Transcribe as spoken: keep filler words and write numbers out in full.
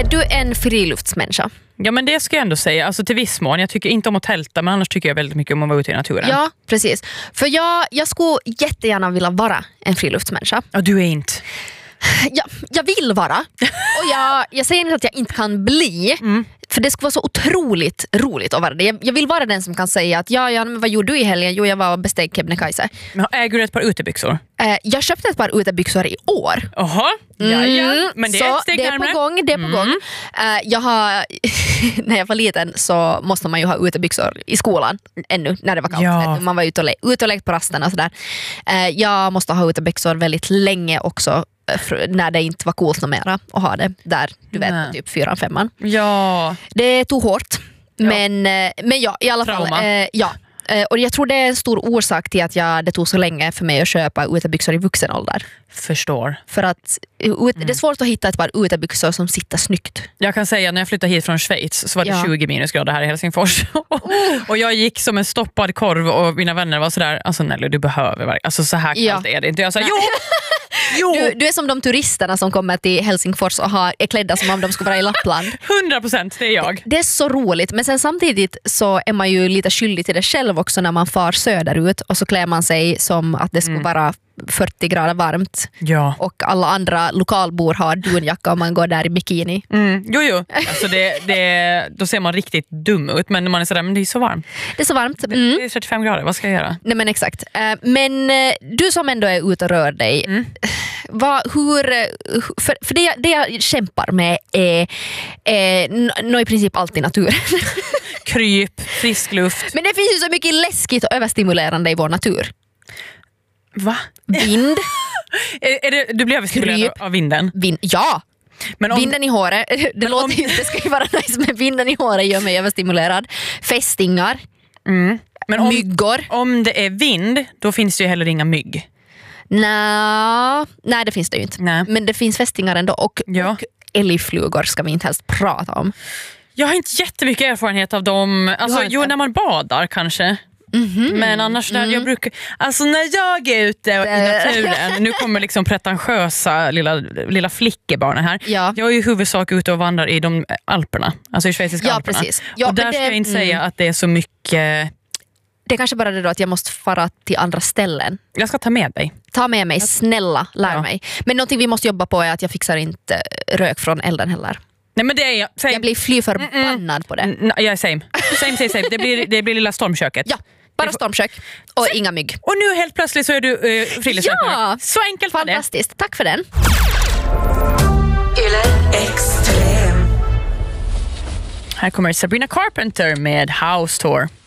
du en friluftsmänniska? Ja, men det ska jag ändå säga. Alltså till viss mån. Jag tycker inte om att tälta, men annars tycker jag väldigt mycket om att vara ute i naturen. Ja, precis. För jag, jag skulle jättegärna vilja vara en friluftsmänniska. Ja, du är inte. Jag, jag vill vara. Och jag, jag säger inte att jag inte kan bli. Mm. För det skulle vara så otroligt roligt att vara det. Jag, jag vill vara den som kan säga att ja, ja, men vad gjorde du i helgen? Jo, jag var och besteg Kebnekaise. Men äger du ett par utebyxor? Eh, jag köpte ett par utebyxor i år. Jaha, ja, ja. Men det är så ett steg det är närmare. på gång, det är på Mm. gång. Eh, jag har, när jag var liten så måste man ju ha utebyxor i skolan ännu, när det var kallt. Ja. Man var ute och, le- ute och lekt på rasten och sådär. Eh, jag måste ha utebyxor väldigt länge också, när det inte var coolt något mera att ha det där, du vet, Nej. typ fyran, femman. Ja. Det tog hårt, Ja. men, men ja, i alla Trauma. fall eh, ja. Eh, och jag tror det är en stor orsak till att jag, det tog så länge för mig att köpa utebyxor i vuxen ålder. Förstår. För att ut, det är svårt att hitta ett par utebyxor som sitter snyggt. Jag kan säga, när jag flyttade hit från Schweiz så var det Ja. tjugo minusgrader här i Helsingfors. Och jag gick som en stoppad korv och mina vänner var sådär, alltså Nelly, du behöver verkligen, alltså så här kallt Ja. är det inte. Jag sa, jo! jo! Du, du är som de turisterna som kommer till Helsingfors och har, är klädda som om de skulle vara i Lappland. hundra procent, det är jag. Det är så roligt, men sen samtidigt så är man ju lite skyldig till det själv också när man far söderut och så klär man sig som att det skulle vara fyrtio grader varmt. Ja. Och alla andra lokalbor har dunjacka och man går där i bikini. Mm. Jo, jo. Alltså det, det, då ser man riktigt dum ut, men när man är sådär, men det är så varmt. Det är så varmt. Det, Mm. det är trettiofem grader, vad ska jag göra? Nej, men exakt. Eh, Men eh, du som ändå är ute och rör dig, Mm. vad, hur, eh, för, för det, det jag kämpar med är, är n- nå i princip allt i naturen. Kryp, frisk luft. Men det finns ju så mycket läskigt och överstimulerande i vår natur. Va? Vind, Är, är det, du blir överstimulerad Kryp. av vinden? vind ja! Men om, Vinden i håret, det, låter, om- ju- det ska ju vara nice, men vinden i håret gör mig överstimulerad. Fästingar, mm. men om, myggor. om det är vind, då finns det ju heller inga mygg. Nå, nej, det finns det ju inte. Nej. Men det finns fästingar ändå och, Ja. och älgflugor ska vi inte helst prata om. Jag har inte jättemycket erfarenhet av dem. Alltså, inte? jo, när man badar kanske. Mm-hmm. Men annars där jag brukar, alltså när jag är ute i naturen, nu kommer liksom pretentiösa lilla, lilla flickebarnen här. Ja. Jag är ju i huvudsak ute och vandrar i de Alperna, alltså i schweiziska Ja, Alperna. precis. Ja, och där men ska det- jag inte mm. säga att det är så mycket. Det är kanske bara det då att jag måste fara till andra ställen. Jag ska ta med dig. Ta med mig, snälla, lär Ja. mig. Men någonting vi måste jobba på är att jag fixar inte rök från elden heller. Nej, men det är jag. Same. Jag blir fly förbannad på det. Mm, jag är same. Same, same, same. Det blir, det blir lilla stormköket. Ja, bara stormkök och inga mygg. Och nu helt plötsligt så är du uh, friluftsmästare. Ja. Så enkelt var det. Fantastiskt, tack för den. Yle Extrem. Här kommer Sabrina Carpenter med House Tour.